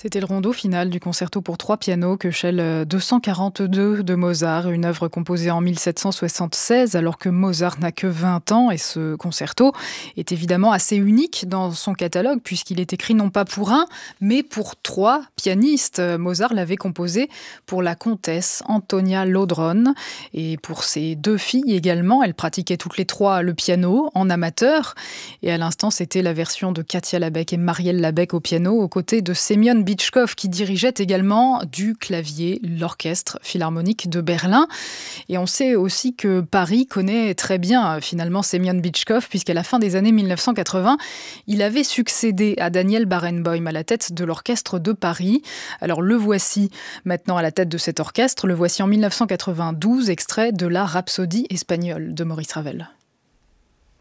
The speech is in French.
C'était le rondo final du concerto pour 3 pianos Köchel 242 de Mozart, une œuvre composée en 1776 alors que Mozart n'a que 20 ans et ce concerto est évidemment assez unique dans son catalogue puisqu'il est écrit non pas pour un mais pour 3 pianistes. Mozart l'avait composé pour la comtesse Antonia Laudron et pour ses 2 filles également. Elles pratiquaient toutes les 3 le piano en amateur et à l'instant c'était la version de Katia Labeck et Marielle Labeck au piano aux côtés de Semyon Bitchkov qui dirigeait également du clavier l'orchestre philharmonique de Berlin. Et on sait aussi que Paris connaît très bien finalement Semyon Bitchkov puisqu'à la fin des années 1980, il avait succédé à Daniel Barenboim à la tête de l'orchestre de Paris. Alors le voici maintenant à la tête de cet orchestre, le voici en 1992, extrait de la Rhapsodie espagnole de Maurice Ravel.